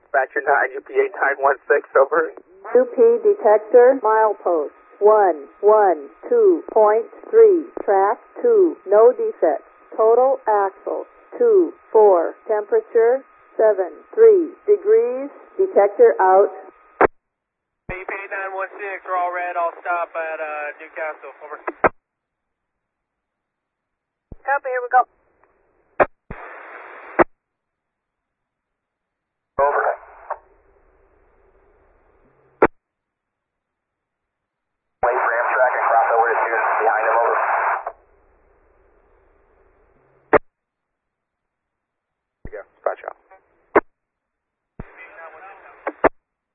Dispatcher 9, UPA 916, over. UP detector, milepost 112.3, track 2, no defects. Total axle 2, 4, temperature 7, 3 degrees, detector out. UPA 916, we're all red, I'll stop at Newcastle, over. Copy, here we go. Over. Wait for Amtrak and cross over to behind him, over.